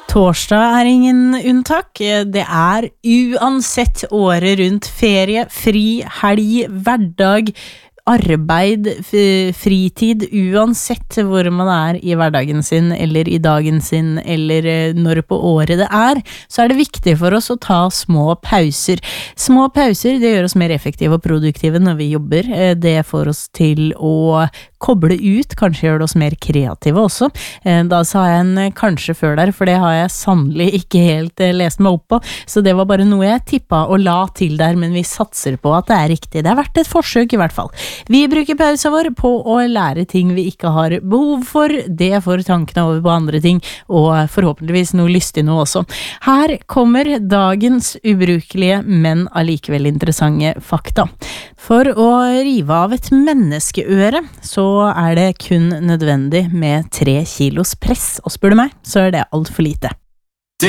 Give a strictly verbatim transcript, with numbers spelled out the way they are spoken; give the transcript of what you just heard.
Torsdag er ingen unntak. Det er uansett året rundt ferie, fri, helg, hverdag, arbeid, fritid, uansett hvor man er i hverdagen sin, eller i dagen sin, eller når på året det er, så er det viktig for oss å ta små pauser. Små pauser, det gjør oss mer effektive og produktive når vi jobber. Det får oss til å koble ut, kanskje gjør det oss mer kreative også. Da sa jeg en kanskje før der, for det har jeg sannelig ikke helt lest meg opp på, så det var bare noe jeg tippet og la til der, men vi satser på at det er riktig. Det har vært et forsøk i hvert fall. Vi bruker pausa vår på å lære ting vi ikke har behov for, det får tankene over på andre ting, og forhåpentligvis noe lystig noe også. Her kommer dagens ubrukelige, men allikevel interessante fakta. For å rive av et menneskeøre, så er det kun nødvendig med tre kilos press, og spør du meg, så er det alt for lite.